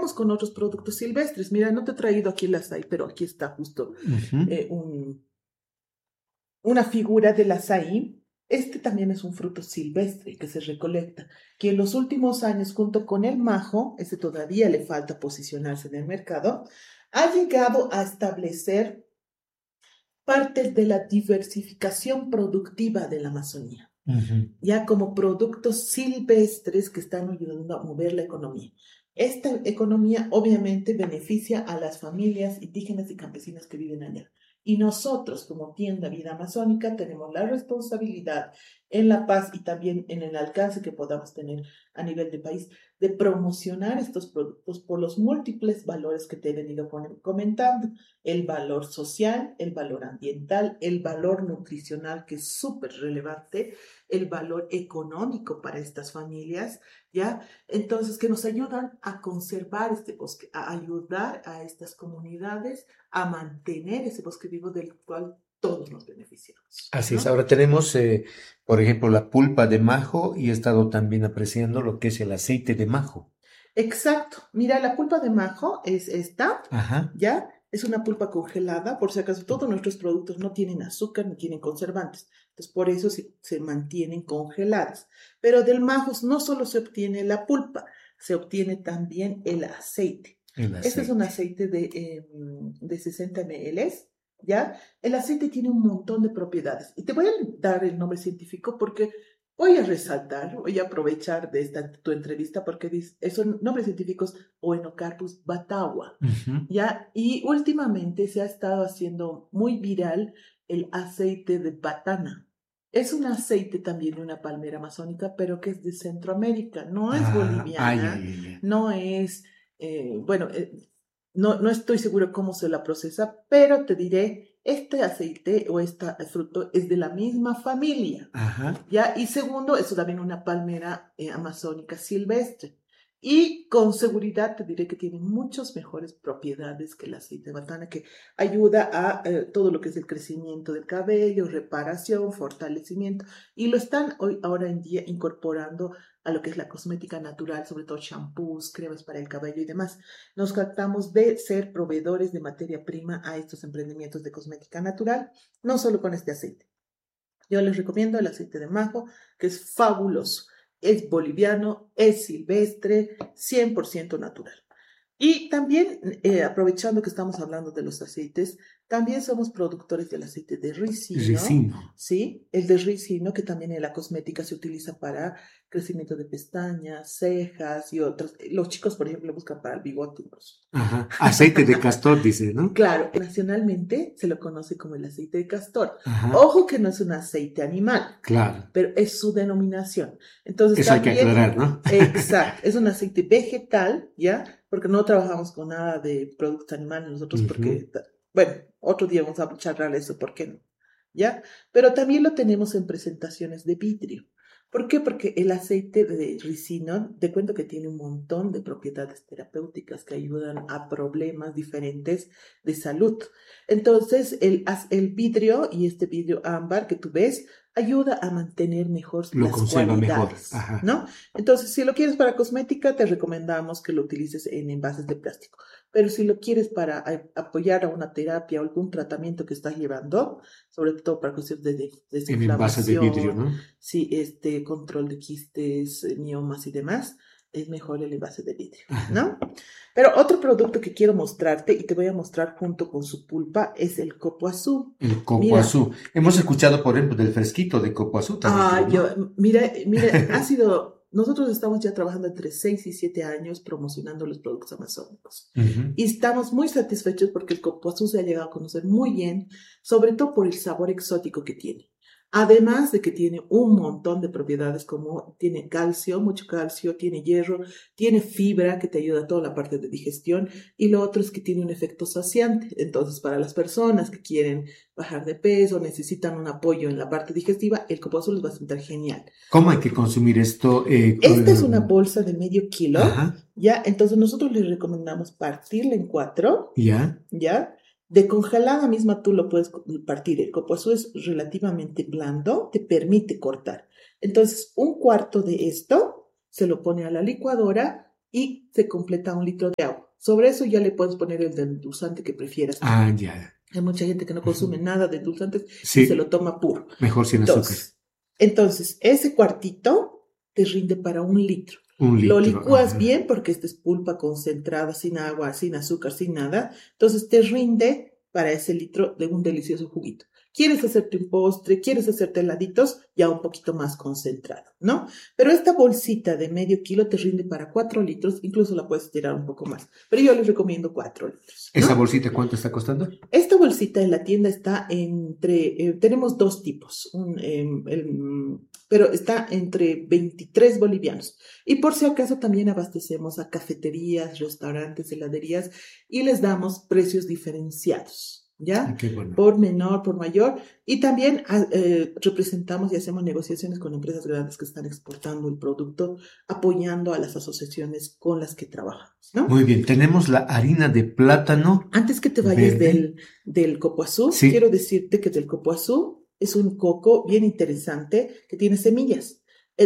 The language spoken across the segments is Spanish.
comparamos con otros productos silvestres. Mira, no te he traído aquí el açaí, pero aquí está justo una figura del açaí. Este también es un fruto silvestre que se recolecta, que en los últimos años, junto con el majo, este todavía le falta posicionarse en el mercado, ha llegado a establecer parte de la diversificación productiva de la Amazonía, ya como productos silvestres que están ayudando a mover la economía. Esta economía obviamente beneficia a las familias indígenas y campesinas que viven allá. Y nosotros, como Tienda Vida Amazónica, tenemos la responsabilidad en la paz y también en el alcance que podamos tener a nivel de país de promocionar estos productos por los múltiples valores que te he venido comentando. El valor social, el valor ambiental, el valor nutricional, que es súper relevante, el valor económico para estas familias, ¿ya? Entonces, que nos ayudan a conservar este bosque, a ayudar a estas comunidades a mantener ese bosque vivo del cual todos nos beneficiamos. Así ¿no? es. Ahora tenemos, por ejemplo, la pulpa de majo y he estado también apreciando lo que es el aceite de majo. Exacto. Mira, la pulpa de majo es esta, Ajá. ¿ya? Es una pulpa congelada, por si acaso todos nuestros productos no tienen azúcar ni tienen conservantes. Entonces, por eso se mantienen congeladas. Pero del majo no solo se obtiene la pulpa, se obtiene también el aceite. El Este es un aceite. aceite de 60 ml, ¿ya? El aceite tiene un montón de propiedades. Y te voy a dar el nombre científico porque voy a resaltar, voy a aprovechar de tu entrevista porque son nombres científicos Oenocarpus batawa, ¿ya? Y últimamente se ha estado haciendo muy viral el aceite de batana. Es un aceite también de una palmera amazónica, pero que es de Centroamérica, no es boliviana, no es, bueno, no estoy seguro cómo se la procesa, pero te diré, este aceite o este fruto es de la misma familia. Ajá. ¿Ya? Y segundo, es también una palmera amazónica silvestre. Y con seguridad te diré que tiene muchas mejores propiedades que el aceite de batana, que ayuda a todo lo que es el crecimiento del cabello, reparación, fortalecimiento. Y lo están ahora en día incorporando a lo que es la cosmética natural, sobre todo shampoos, cremas para el cabello y demás. Nos tratamos de ser proveedores de materia prima a estos emprendimientos de cosmética natural, no solo con este aceite. Yo les recomiendo el aceite de majo, que es fabuloso. Es boliviano, es silvestre, 100% natural. Y también, aprovechando que estamos hablando de los aceites, también somos productores del aceite de ricino, ¿sí? El de ricino, que también en la cosmética se utiliza para crecimiento de pestañas, cejas y otros. Los chicos, por ejemplo, lo buscan para el bigote. Ajá. Aceite de castor, dice, ¿no? Claro, nacionalmente se lo conoce como el aceite de castor. Ajá. Ojo que no es un aceite animal. Claro. Pero es su denominación. Entonces, eso también, hay que aclarar, ¿no? Exacto, es un aceite vegetal, ¿ya? Porque no trabajamos con nada de productos animales nosotros porque, bueno, otro día vamos a charlar eso, ¿por qué no? ¿Ya? Pero también lo tenemos en presentaciones de vidrio. ¿Por qué? Porque el aceite de ricino, te cuento que tiene un montón de propiedades terapéuticas que ayudan a problemas diferentes de salud. Entonces, el vidrio y este vidrio ámbar que tú ves, ayuda a mantener mejor lo las conserva cualidades, mejor. Ajá. ¿no? Entonces, si lo quieres para cosmética, te recomendamos que lo utilices en envases de plástico. Pero si lo quieres para apoyar a una terapia o algún tratamiento que estás llevando, sobre todo para cuestiones de desinflamación, en envases de vidrio, ¿no? Sí, control de quistes, miomas y demás, es mejor el envase de vidrio, ¿no? Pero otro producto que quiero mostrarte y te voy a mostrar junto con su pulpa es el copoazú. El copoazú. Hemos escuchado, por ejemplo, del fresquito de copoazú también. Mira, ha sido, nosotros estamos ya trabajando entre 6 y 7 años promocionando los productos amazónicos. Y estamos muy satisfechos porque el copoazú se ha llegado a conocer muy bien, sobre todo por el sabor exótico que tiene. Además de que tiene un montón de propiedades como tiene calcio, mucho calcio, tiene hierro, tiene fibra que te ayuda a toda la parte de digestión y lo otro es que tiene un efecto saciante. Entonces, para las personas que quieren bajar de peso, necesitan un apoyo en la parte digestiva, el copoazú les va a sentar genial. ¿Cómo hay que consumir esto? Esta es una bolsa de medio kilo, ¿ya? Entonces nosotros les recomendamos partirla en 4, ¿ya? De congelada misma tú lo puedes partir. El copoazú es relativamente blando, te permite cortar. Entonces, 1/4 de esto se lo pone a la licuadora y se completa 1 litro de agua. Sobre eso ya le puedes poner el endulzante que prefieras. Ah, ya. Hay mucha gente que no consume nada de endulzantes y Sí, se lo toma puro. mejor sin azúcar. Entonces, ese cuartito te rinde para 1 litro. 1 litro. Lo licúas Ajá. bien porque esta es pulpa concentrada, sin agua, sin azúcar, sin nada. Entonces te rinde para ese litro de un delicioso juguito. ¿Quieres hacerte un postre? ¿Quieres hacerte heladitos? Ya un poquito más concentrado, ¿no? Pero esta bolsita de medio kilo te rinde para 4 litros, incluso la puedes tirar un poco más. Pero yo les recomiendo 4 litros, ¿no? ¿Esa bolsita cuánto está costando? Esta bolsita en la tienda está tenemos 2 tipos, pero está entre 23 bolivianos. Y por si acaso también abastecemos a cafeterías, restaurantes, heladerías y les damos precios diferenciados. ¿Ya? Qué bueno. Por menor, por mayor. Y también representamos y hacemos negociaciones con empresas grandes que están exportando el producto, apoyando a las asociaciones con las que trabajamos, ¿no? Muy bien, tenemos la harina de plátano. Antes que te vayas verde. del copoazú, Sí. quiero decirte que del copoazú es un coco bien interesante que tiene semillas.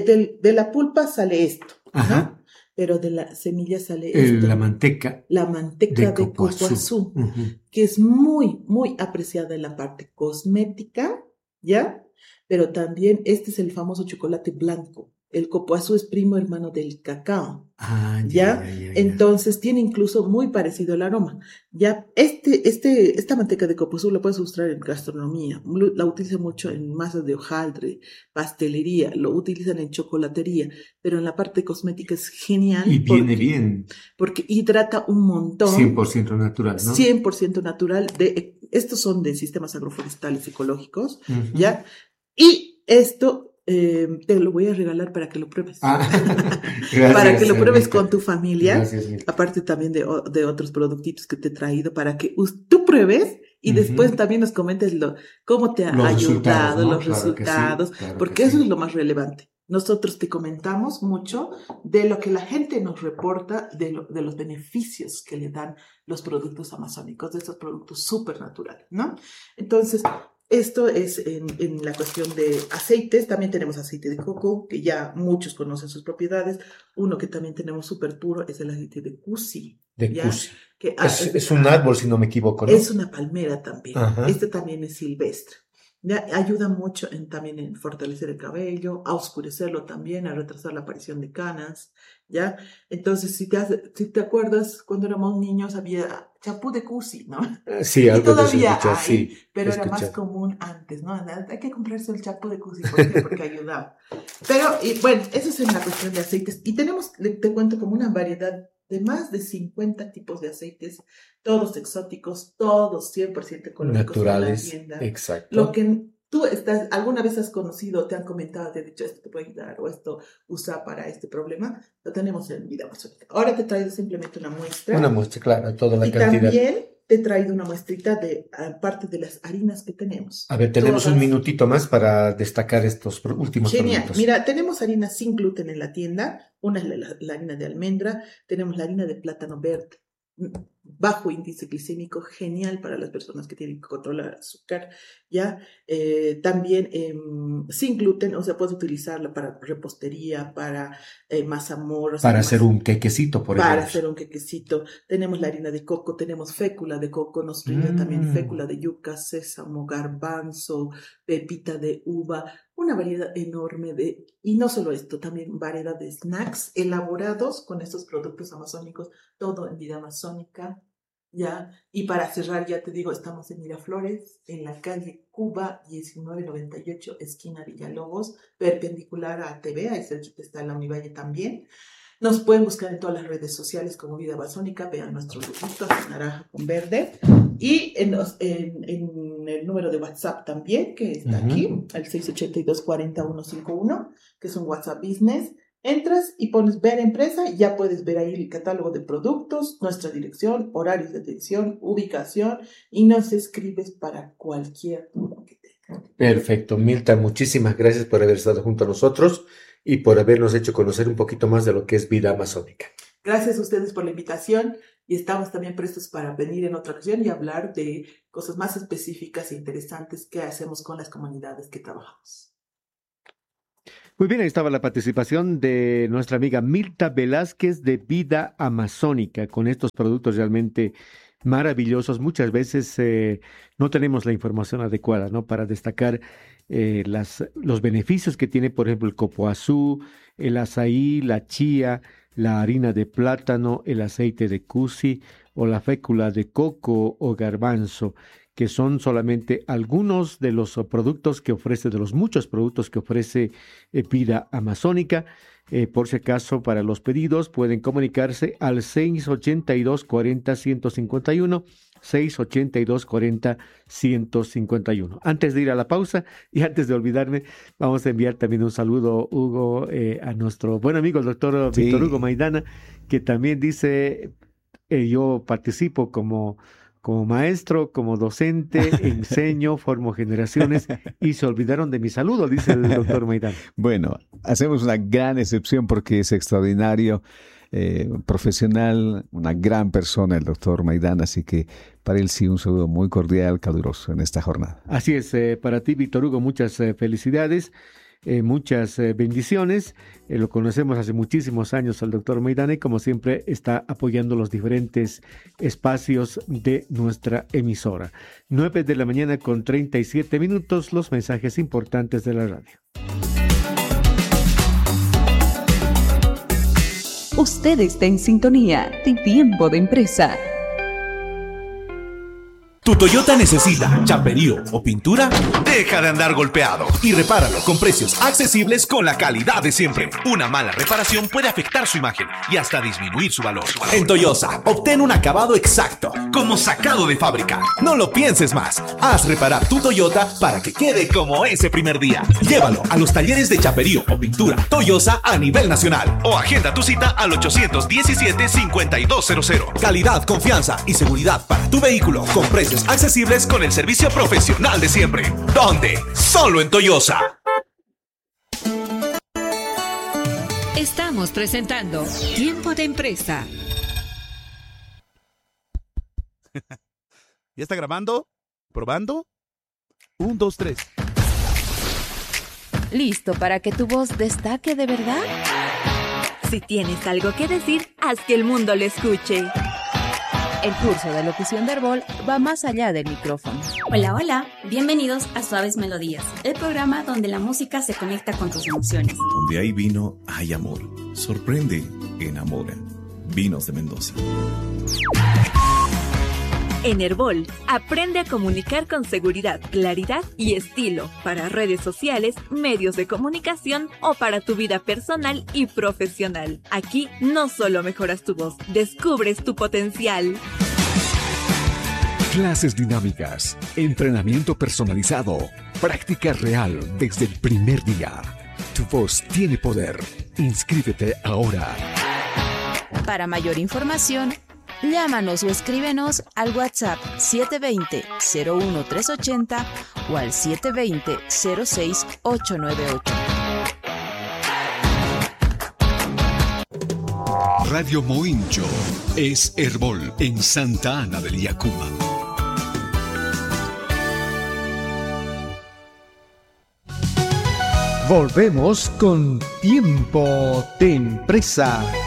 De la pulpa sale esto, Ajá. ¿no? Pero de la semilla sale esto. La manteca De copoazú. copoazú, que es muy, muy apreciada en la parte cosmética, ¿ya? Pero también este es el famoso chocolate blanco. El copoazú es primo hermano del cacao. Ah, ¿Ya? Entonces tiene incluso muy parecido el aroma. Ya, esta manteca de copoazú la puedes usar en gastronomía, la utilizan mucho en masas de hojaldre, pastelería, lo utilizan en chocolatería, pero en la parte cosmética es genial. Y viene bien. Porque hidrata un montón. 100% natural, ¿no? 100% natural. Estos son de sistemas agroforestales ecológicos, ¿ya? Y esto te lo voy a regalar para que lo pruebes. Gracias, para que lo pruebes Mirta. con tu familia. Gracias, Mirta. Aparte también de otros productitos que te he traído para que tú pruebes y después también nos comentes cómo te ha ayudado, ¿no? los resultados, Claro porque que eso sí. es lo más relevante. Nosotros te comentamos mucho de lo que la gente nos reporta, de los beneficios que le dan los productos amazónicos, de estos productos súper naturales, ¿no? Entonces, esto es en la cuestión de aceites. También tenemos aceite de coco, que ya muchos conocen sus propiedades. Uno que también tenemos súper puro es el aceite de cusi. De ¿ya? cusi. Que, es un árbol, si no me equivoco, ¿no? Es una palmera también. Ajá. Este también es silvestre. ¿Ya? Ayuda mucho también en fortalecer el cabello, a oscurecerlo también, a retrasar la aparición de canas, ¿ya? Entonces, si te acuerdas, cuando éramos niños había champú de cusi, ¿no? Sí, algo y todavía de hay, sí, pero era más común antes, ¿no? Hay que comprarse el champú de cusi, ¿por qué? Porque ayudaba. Pero, bueno, eso es en la cuestión de aceites. Y tenemos, te cuento, como una variedad de más de 50 tipos de aceites, todos exóticos, todos 100% ecológicos. Naturales, en la tienda. exacto. Lo que tú alguna vez has conocido, te han comentado, te han dicho esto te puede ayudar o esto usa para este problema, lo tenemos en Vida Amazónica. Ahora te he traído simplemente una muestra. Una muestra, claro, toda la y cantidad. Y también te he traído una muestrita de parte de las harinas que tenemos. A ver, tenemos un minutito más para destacar estos últimos productos. Mira, tenemos harinas sin gluten en la tienda. Una es la harina de almendra, tenemos la harina de plátano verde, bajo índice glicémico, genial para las personas que tienen que controlar el azúcar, ¿ya? También sin gluten, o sea, puedes utilizarla para repostería, para mazamorras. Para hacer un quequecito, por ejemplo. Para hacer un quequecito. Tenemos la harina de coco, tenemos fécula de coco, nos rinde también fécula de yuca, sésamo, garbanzo, pepita de uva, una variedad enorme y no solo esto, también variedad de snacks elaborados con estos productos amazónicos, todo en Vida Amazónica, ¿ya? Y para cerrar, ya te digo, estamos en Miraflores, en la calle Cuba 1998, esquina Villalobos, perpendicular a TV, ahí cerquita está la Univalle también. Nos pueden buscar en todas las redes sociales como Vida Amazónica, vean nuestros loguitos, naranja con verde, y en el número de WhatsApp también, que está aquí, el 682-40151, que es un WhatsApp Business. Entras y pones ver empresa y ya puedes ver ahí el catálogo de productos, nuestra dirección, horarios de atención, ubicación, y nos escribes para cualquier duda que tengas. Perfecto, Mirta, muchísimas gracias por haber estado junto a nosotros y por habernos hecho conocer un poquito más de lo que es Vida Amazónica. Gracias a ustedes por la invitación y estamos también prestos para venir en otra ocasión y hablar de cosas más específicas e interesantes que hacemos con las comunidades que trabajamos. Muy bien, ahí estaba la participación de nuestra amiga Mirta Velázquez de Vida Amazónica con estos productos realmente maravillosos. Muchas veces no tenemos la información adecuada, ¿no? Para destacar los beneficios que tiene, por ejemplo, el copoazú, el azaí, la chía, la harina de plátano, el aceite de cusi o la fécula de coco o garbanzo, que son solamente algunos de los productos que ofrece, de los muchos productos que ofrece Vida Amazónica. Por si acaso, para los pedidos pueden comunicarse al 682-40-151, 682-40-151. Antes de ir a la pausa y antes de olvidarme, vamos a enviar también un saludo, Hugo, a nuestro buen amigo, el doctor Víctor Hugo Maidana, que también dice, yo participo como maestro, como docente, enseño, formo generaciones y se olvidaron de mi saludo, dice el doctor Maidana. Bueno, hacemos una gran excepción porque es extraordinario, profesional, una gran persona el doctor Maidana, así que para él sí un saludo muy cordial, caluroso en esta jornada. Así es, para ti, Víctor Hugo, muchas felicidades. Muchas bendiciones. Lo conocemos hace muchísimos años al doctor Maidana y como siempre está apoyando los diferentes espacios de nuestra emisora. 9:37 a.m, los mensajes importantes de la radio. Usted está en sintonía de Tiempo de Empresa. ¿Tu Toyota necesita chaperío o pintura? Deja de andar golpeado y repáralo con precios accesibles con la calidad de siempre. Una mala reparación puede afectar su imagen y hasta disminuir su valor. En Toyosa, obtén un acabado exacto, como sacado de fábrica. No lo pienses más. Haz reparar tu Toyota para que quede como ese primer día. Llévalo a los talleres de chaperío o pintura Toyosa a nivel nacional o agenda tu cita al 817-5200. Calidad, confianza y seguridad para tu vehículo con precios accesibles con el servicio profesional de siempre. ¿Dónde? Solo en Toyosa. Estamos presentando Tiempo de Empresa. ¿Ya está grabando? ¿Probando? 1, 2, 3. ¿Listo para que tu voz destaque de verdad? Si tienes algo que decir, haz que el mundo lo escuche. El curso de locución de Herbol va más allá del micrófono. Hola, hola. Bienvenidos a Suaves Melodías, el programa donde la música se conecta con tus emociones. Donde hay vino, hay amor. Sorprende, enamora. Vinos de Mendoza. En Herbol, aprende a comunicar con seguridad, claridad y estilo para redes sociales, medios de comunicación o para tu vida personal y profesional. Aquí no solo mejoras tu voz, descubres tu potencial. Clases dinámicas, entrenamiento personalizado, práctica real desde el primer día. Tu voz tiene poder. Inscríbete ahora. Para mayor información, llámanos o escríbenos al WhatsApp 720-01380 o al 720-06898. Radio Moincho es Herbol en Santa Ana del Yacuma. Volvemos con Tiempo de Empresa.